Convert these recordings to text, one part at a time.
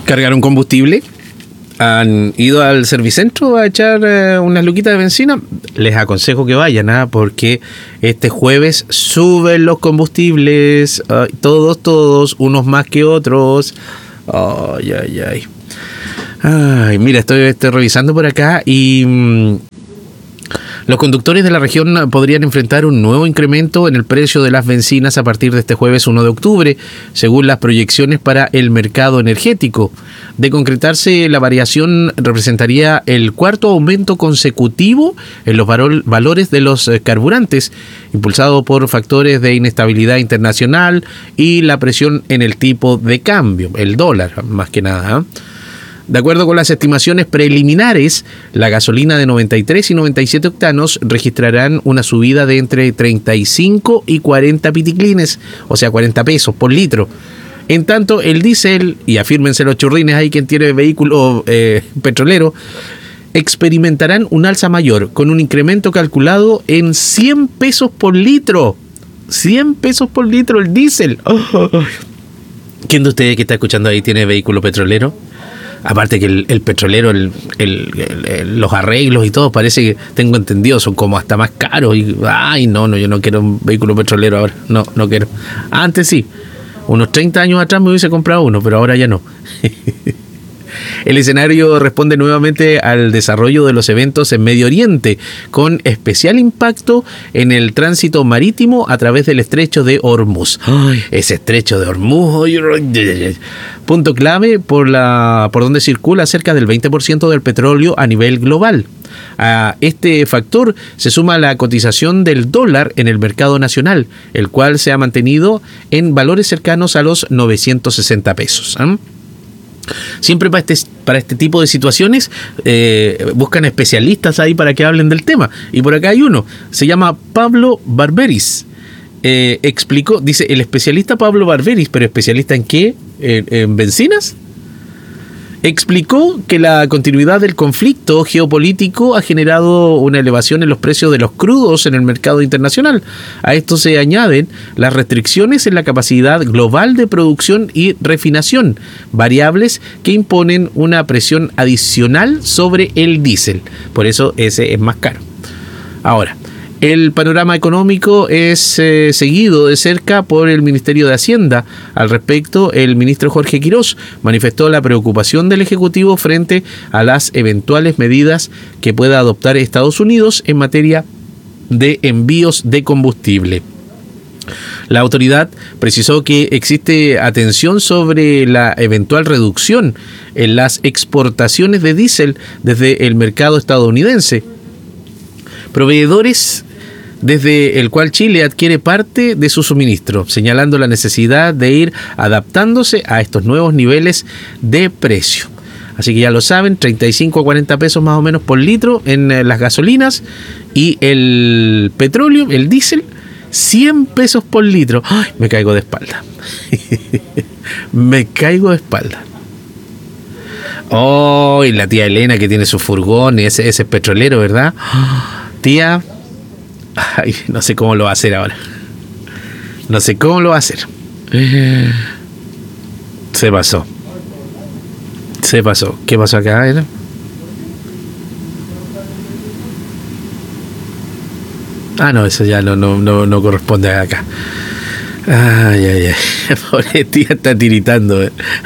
cargaron combustible, han ido al servicentro a echar unas luquitas de benzina, les aconsejo que vayan, porque este jueves suben los combustibles, todos, unos más que otros. Ay, mira, estoy revisando por acá y los conductores de la región podrían enfrentar un nuevo incremento en el precio de las bencinas a partir de este jueves 1 de octubre, según las proyecciones para el mercado energético. De concretarse, la variación representaría el cuarto aumento consecutivo en los valores de los carburantes, impulsado por factores de inestabilidad internacional y la presión en el tipo de cambio, el dólar, más que nada. De acuerdo con las estimaciones preliminares, la gasolina de 93 y 97 octanos registrarán una subida de entre 35 y 40 piticlines, o sea, 40 pesos por litro. En tanto, el diésel, y afírmense los churrines ahí quien tiene vehículo petrolero, experimentarán un alza mayor, con un incremento calculado en 100 pesos por litro. 100 pesos por litro el diésel. ¿Quién de ustedes que está escuchando ahí tiene vehículo petrolero? Aparte que el petrolero, los arreglos y todo, parece que, tengo entendido, son como hasta más caros. Y, no, yo no quiero un vehículo petrolero ahora. No quiero. Antes sí. Unos 30 años atrás me hubiese comprado uno, pero ahora ya no. El escenario responde nuevamente al desarrollo de los eventos en Medio Oriente, con especial impacto en el tránsito marítimo a través del estrecho de Hormuz. Ese estrecho de Hormuz, punto clave por donde circula cerca del 20% del petróleo a nivel global. A este factor se suma la cotización del dólar en el mercado nacional, el cual se ha mantenido en valores cercanos a los 960 pesos. Siempre para este tipo de situaciones buscan especialistas ahí para que hablen del tema. Y por acá hay uno, se llama Pablo Barberis. Explicó, dice, el especialista Pablo Barberis, ¿pero especialista en qué? ¿En bencinas? Explicó que la continuidad del conflicto geopolítico ha generado una elevación en los precios de los crudos en el mercado internacional. A esto se añaden las restricciones en la capacidad global de producción y refinación, variables que imponen una presión adicional sobre el diésel. Por eso ese es más caro. Ahora, el panorama económico es seguido de cerca por el Ministerio de Hacienda. Al respecto, el ministro Jorge Quirós manifestó la preocupación del Ejecutivo frente a las eventuales medidas que pueda adoptar Estados Unidos en materia de envíos de combustible. La autoridad precisó que existe atención sobre la eventual reducción en las exportaciones de diésel desde el mercado estadounidense. Proveedores desde el cual Chile adquiere parte de su suministro, señalando la necesidad de ir adaptándose a estos nuevos niveles de precio. Así que ya lo saben, 35 a 40 pesos más o menos por litro en las gasolinas, y el petróleo, el diésel, 100 pesos por litro. ¡Ay! Me caigo de espalda. Me caigo de espalda. Oh, y la tía Elena que tiene su furgón, ese es petrolero, ¿verdad? Tía, ay, no sé cómo lo va a hacer ahora. No sé cómo lo va a hacer. Se pasó. ¿Qué pasó acá, Elena? No, eso ya no corresponde acá. Ay. Pobre tía, está tiritando.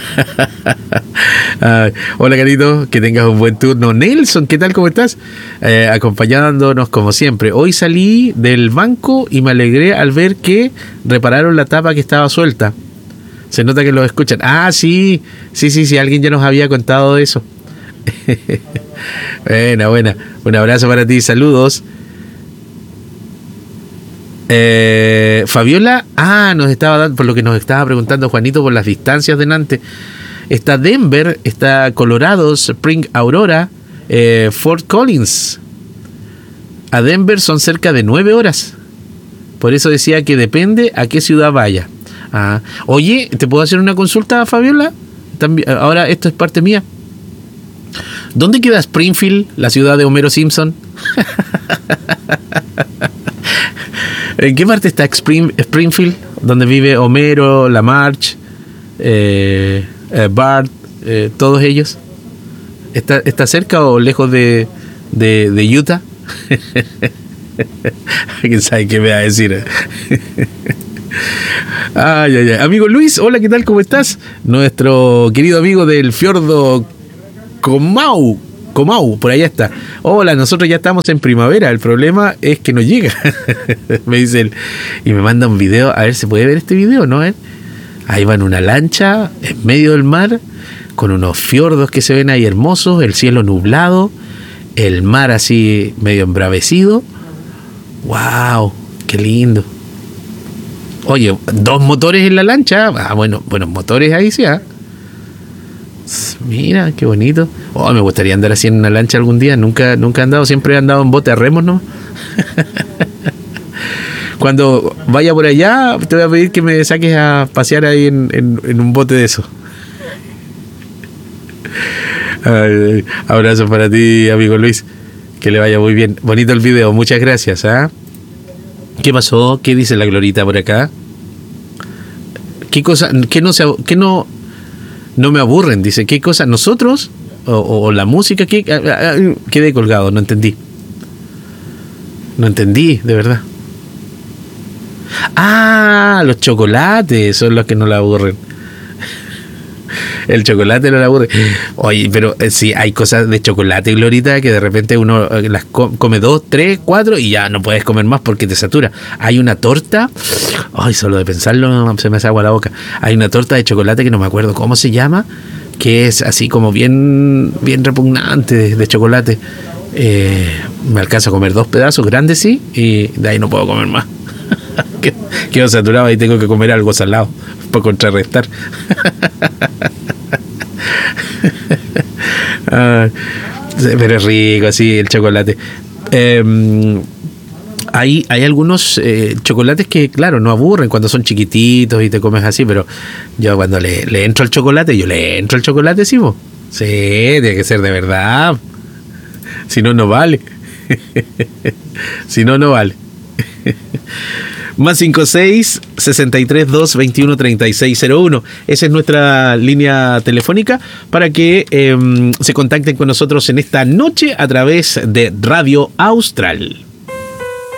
Hola, Carito, que tengas un buen turno. Nelson, ¿qué tal? ¿Cómo estás? Acompañándonos como siempre. Hoy salí del banco y me alegré al ver que repararon la tapa que estaba suelta. Se nota que lo escuchan. Sí, alguien ya nos había contado eso. Buena. Un abrazo para ti, saludos. Fabiola, nos estaba dando, por lo que nos estaba preguntando Juanito, por las distancias de Nantes. Está Denver, está Colorado, Spring Aurora, Fort Collins. A Denver son cerca de 9 horas. Por eso decía que depende a qué ciudad vaya. Oye, ¿te puedo hacer una consulta, Fabiola? También, ahora esto es parte mía. ¿Dónde queda Springfield, la ciudad de Homero Simpson? ¿En qué parte está Springfield? Donde vive Homero, Lamarche, Bart, todos ellos? ¿Está cerca o lejos de Utah? ¿Quién sabe qué me va a decir? Ay, ay, ay. Amigo Luis, hola, ¿qué tal? ¿Cómo estás? Nuestro querido amigo del fiordo Comau, por allá está. Hola, nosotros ya estamos en primavera, el problema es que no llega. Me dice él. Y me manda un video, a ver, ¿se puede ver este video? ¿No? Ahí va en una lancha, en medio del mar, con unos fiordos que se ven ahí hermosos, el cielo nublado, el mar así medio embravecido. ¡Wow! ¡Qué lindo! Oye, 2 motores en la lancha. Ah, bueno, buenos motores ahí sí, ¿eh? Mira, qué bonito. Oh, me gustaría andar así en una lancha algún día. Nunca he andado, siempre he andado en bote a remos, ¿no? Cuando vaya por allá, te voy a pedir que me saques a pasear ahí en un bote de eso. Ay, abrazo para ti, amigo Luis. Que le vaya muy bien. Bonito el video, muchas gracias, ¿ah? ¿Qué pasó? ¿Qué dice la Glorita por acá? ¿Qué cosa? ¿Qué no me aburren? Dice, ¿qué cosa? ¿Nosotros? ¿O la música? Quedé colgado, no entendí. No entendí, de verdad. Ah, los chocolates son los que no la aburren. El chocolate no la aburre. Oye, pero sí, hay cosas de chocolate, Glorita, que de repente uno las come 2, 3, 4 y ya no puedes comer más porque te satura. Hay una torta, ay, solo de pensarlo se me hace agua la boca. Hay una torta de chocolate que no me acuerdo cómo se llama, que es así como bien repugnante de chocolate. Me alcanzo a comer 2 pedazos grandes, sí, y de ahí no puedo comer más. Quedo saturado y tengo que comer algo salado para contrarrestar. Pero es rico así el chocolate. Hay algunos chocolates que, claro, no aburren cuando son chiquititos y te comes así, pero yo cuando le entro al chocolate, sí, po. Sí, tiene que ser de verdad. Si no, no vale. Si no, no vale. Más 56 63 2 21 36 01. Esa es nuestra línea telefónica para que se contacten con nosotros en esta noche a través de Radio Austral.